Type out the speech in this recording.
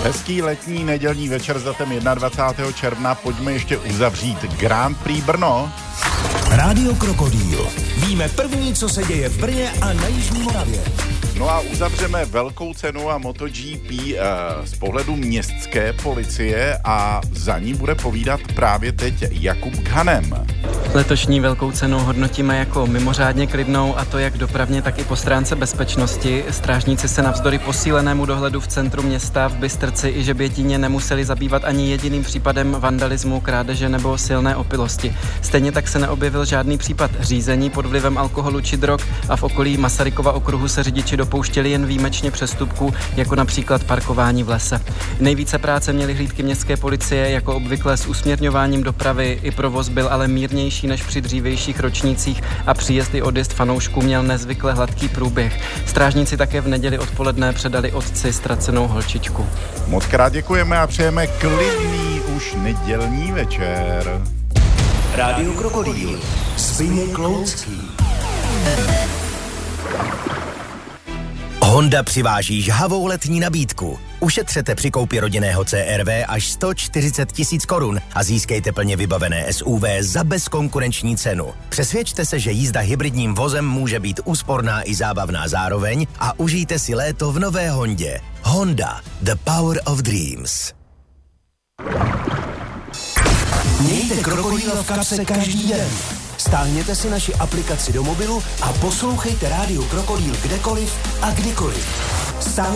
Hezký letní nedělní večer s datem 21. června. Pojďme ještě uzavřít Grand Prix Brno. Rádio Krokodýl. Víme první, co se děje v Brně a na Jižní Moravě. No a uzavřeme velkou cenu a MotoGP z pohledu městské policie a za ní bude povídat právě teď Jakub Ghanem. Letošní velkou cenu hodnotíme jako mimořádně klidnou, a to jak dopravně, tak i po stránce bezpečnosti. Strážníci se navzdory posílenému dohledu v centru města, v Bystrci i Žebětíně nemuseli zabývat ani jediným případem vandalismu, krádeže nebo silné opilosti. Stejně tak se neobjevil žádný případ řízení pod vlivem alkoholu či drog a v okolí Masarykova okruhu se řidiči dopouštěli jen výjimečně přestupků, jako například parkování v lese. Nejvíce práce měly hlídky městské policie, jako obvykle s usměrňováním dopravy, i provoz byl ale mírnější než při dřívějších ročnících a příjezd i odjezd fanoušků měl nezvykle hladký průběh. Strážníci také v neděli odpoledne předali otci ztracenou holčičku. Moc krát děkujeme a přejeme klidný už nedělní večer. Rádio Krokodýl. Zbyněk Loucký. Honda přiváží žhavou letní nabídku. Ušetřete při koupi rodinného CR-V až 140 000 korun a získejte plně vybavené SUV za bezkonkurenční cenu. Přesvědčte se, že jízda hybridním vozem může být úsporná i zábavná zároveň a užijte si léto v nové Hondě. Honda, the power of dreams. Mějte Krokodýla v kapse každý den. Stáhněte si naši aplikaci do mobilu a poslouchejte Rádio Krokodýl kdekoliv a kdykoliv.